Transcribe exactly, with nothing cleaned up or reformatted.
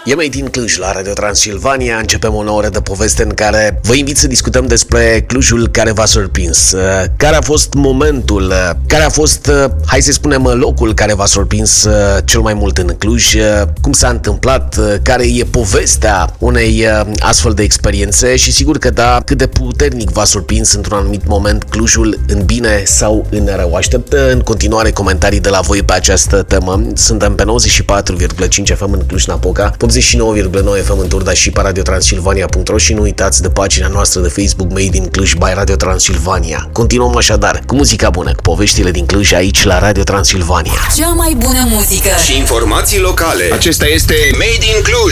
E Made in Cluj la Radio Transilvania. Începem o nouă oră de poveste în care vă invit să discutăm despre Clujul care v-a surprins. Care a fost momentul, care a fost, hai să spunem, locul care v-a surprins cel mai mult în Cluj, cum s-a întâmplat, care e povestea unei astfel de experiențe și sigur că da, cât de puternic v-a surprins într-un anumit moment Clujul, în bine sau în rău. Aștept în continuare comentarii de la voi pe această temă. Suntem pe nouăzeci și patru virgulă cinci F M în Cluj-Napoca, optzeci și nouă virgulă nouă F M în Turda și pe radio transilvania punct ro și nu uitați de pagina noastră de Facebook Made in Cluj by Radio Transilvania. Continuăm așadar cu muzica bună, cu poveștile din Cluj aici la Radio Transilvania. Cea mai bună muzică și informații locale. Acesta este Made in Cluj.